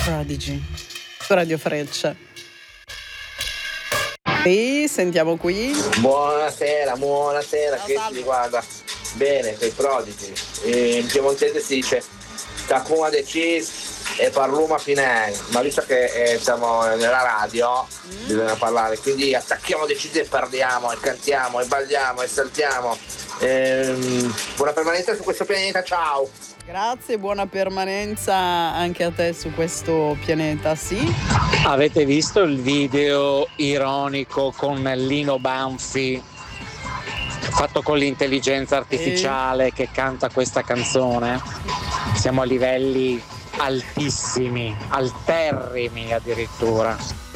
Prodigy su Radio Freccia. Sì, sentiamo qui. Buonasera, che si riguarda bene per i Prodigy. In piemontese si dice Tacuma de Cheese e Parluma Finang, ma visto che siamo nella radio bisogna parlare, quindi attacchiamo Decise e parliamo e cantiamo e balliamo e saltiamo. Buona permanenza su questo pianeta, ciao! Grazie, buona permanenza anche a te su questo pianeta, sì. Avete visto il video ironico con Lino Banfi fatto con l'intelligenza artificiale che canta questa canzone? Siamo a livelli altissimi, alterrimi addirittura.